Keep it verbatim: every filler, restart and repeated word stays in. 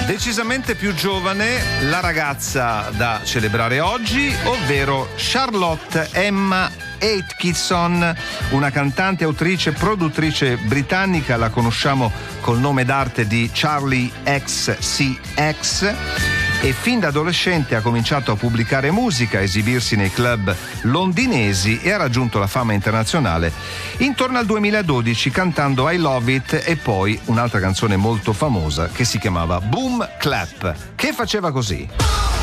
Decisamente più giovane la ragazza da celebrare oggi, ovvero Charlotte Emma Atkinson, una cantante, autrice, produttrice britannica. La conosciamo col nome d'arte di Charlie X C X e fin da adolescente ha cominciato a pubblicare musica, a esibirsi nei club londinesi e ha raggiunto la fama internazionale intorno al duemiladodici cantando I Love It e poi un'altra canzone molto famosa che si chiamava Boom Clap, che faceva così.